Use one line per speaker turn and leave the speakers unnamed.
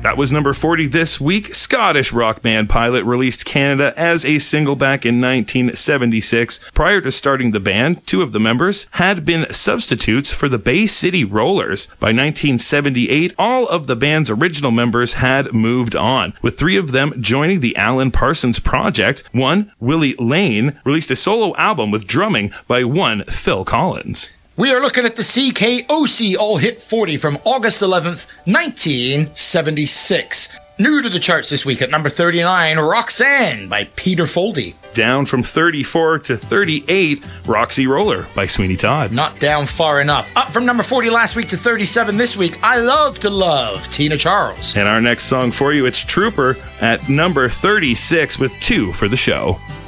That was number 40 this week. Scottish rock band Pilot released Canada as a single back in 1976. Prior to starting the band, two of the members had been substitutes for the Bay City Rollers. By 1978, all of the band's original members had moved on, with three of them joining the Alan Parsons Project. One, Willie Lane, released a solo album with drumming by one Phil Collins.
We are looking at the CKOC All Hit 40 from August 11th, 1976. New to the charts this week at number 39, Roxanne by Peter Foldy.
Down from 34 to 38, Roxy Roller by Sweeney Todd.
Not down far enough. Up from number 40 last week to 37 this week, I Love to Love, Tina Charles.
And our next song for you, it's Trooper at number 36 with 2 for the show.